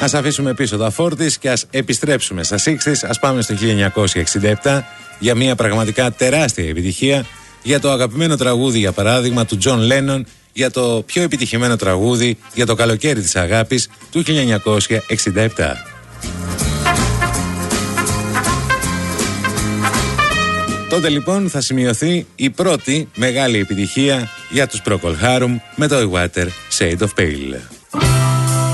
Ας αφήσουμε πίσω τα 40's και ας επιστρέψουμε στα 60's. Ας πάμε στο 1967 για μια πραγματικά τεράστια επιτυχία, για το αγαπημένο τραγούδι, για παράδειγμα, του John Lennon, για το πιο επιτυχημένο τραγούδι για το καλοκαίρι της αγάπης του 1967. Τότε λοιπόν θα σημειωθεί η πρώτη μεγάλη επιτυχία για τους Procol Harum με το I Water Shade of Pale.